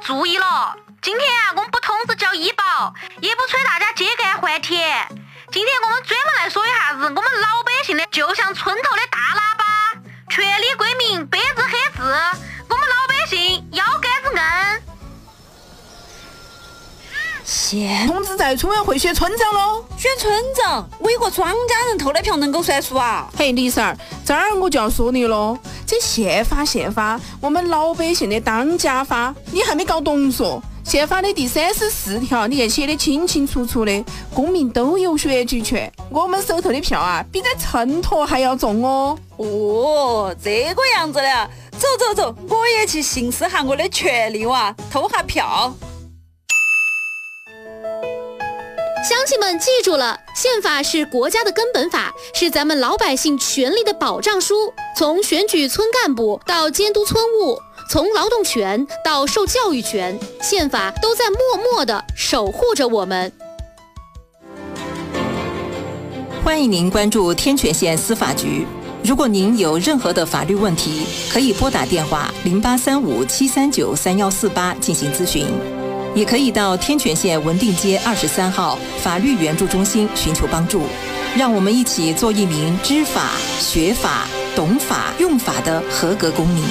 注意了，今天我们不通知交医保，也不催大家秸秆换田。今天我们专门来说一下子我们老百姓的，就像村头的大喇叭，全体归民白纸黑字，我们老百姓腰杆子硬。 县同志在村委会选村长喽！ 选村长，我一个庄家人投的票能够算数啊？ 嘿，李婶儿，这儿我就要说你喽，这宪法，我们老百姓的当家法，你还没搞懂嗦？宪法的第34条，你看写的清清楚楚的，公民都有选举权。我们手头的票啊，比在秤砣还要重哦。 哦，这个样子的，走，我也去行使下我的权利哇，投下票。 乡亲们记住了，宪法是国家的根本法，是咱们老百姓权利的保障书。从选举村干部到监督村务，从劳动权到受教育权，宪法都在默默地守护着我们。 欢迎您关注天泉县司法局。如果您有任何的法律问题，可以拨打电话0835-739-3148进行咨询。也可以到天泉县文定街23号法律援助中心寻求帮助，让我们一起做一名知法、学法、懂法、用法的合格公民。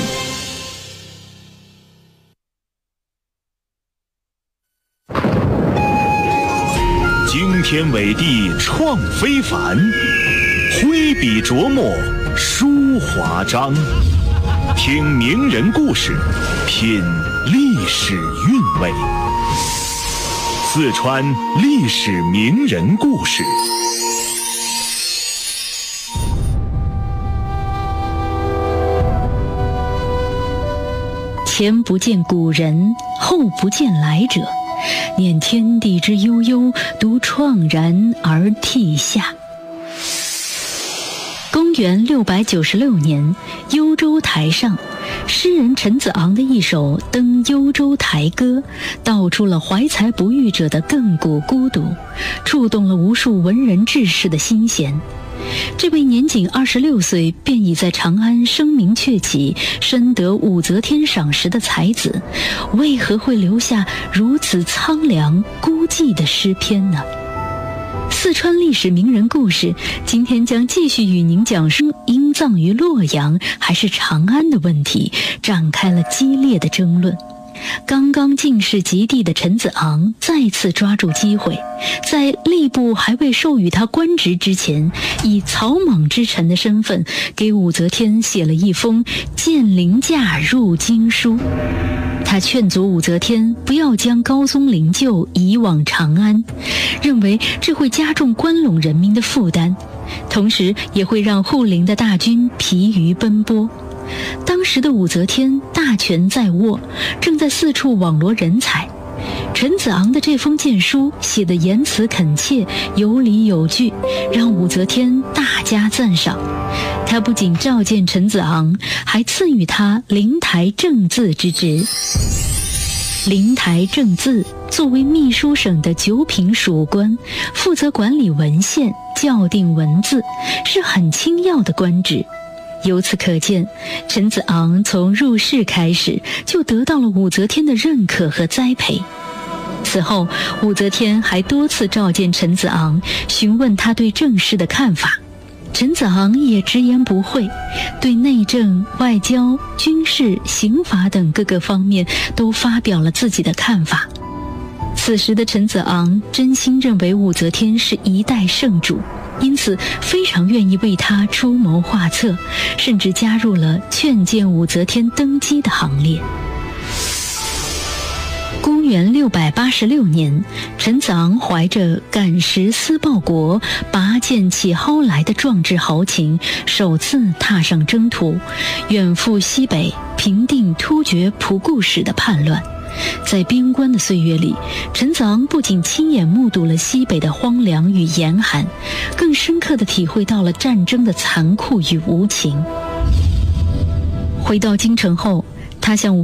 惊天伟地创非凡，挥笔琢磨书华章，听名人故事，品历史韵味。四川历史名人故事。 前不见古人，后不见来者，念天地之悠悠，独怆然而涕下。公元696年，幽州台上，诗人陈子昂的一首《登幽州台歌》，道出了怀才不遇者的亘古孤独，触动了无数文人志士的心弦。这位年仅26岁便已在长安声名鹊起，深得武则天赏识的才子，为何会留下如此苍凉孤寂的诗篇呢？四川历史名人故事，今天将继续与您讲述应葬于洛阳还是长安的问题，展开了激烈的争论。刚刚进士及第的陈子昂再次抓住机会，在吏部还未授予他官职之前，以草莽之臣的身份给武则天写了一封荐凌驾入京书。他劝阻武则天不要将高宗灵柩移往长安，认为这会加重关陇人民的负担，同时也会让护灵的大军疲于奔波。当时的武则天大权在握，正在四处网罗人才。陈子昂的这封荐书写得言辞恳切，有理有据，让武则天大加赞赏。他不仅召见陈子昂，还赐予他灵台正字之职。灵台正字作为秘书省的9品属官，负责管理文献、校订文字，是很轻要的官职。由此可见，陈子昂从入仕开始就得到了武则天的认可和栽培。此后，武则天还多次召见陈子昂，询问他对政事的看法。陈子昂也直言不讳，对内政、外交、军事、刑法等各个方面都发表了自己的看法。此时的陈子昂真心认为武则天是一代圣主，因此非常愿意为她出谋划策，甚至加入了劝谏武则天登基的行列。公元686年，陈子昂怀着赶时思报国、拔剑起蒿来的壮志豪情，首次踏上征途，远赴西北，平定突厥仆固使的叛乱。在边关的岁月里，陈子昂不仅亲眼目睹了西北的荒凉与严寒，更深刻地体会到了战争的残酷与无情。回到京城后，他向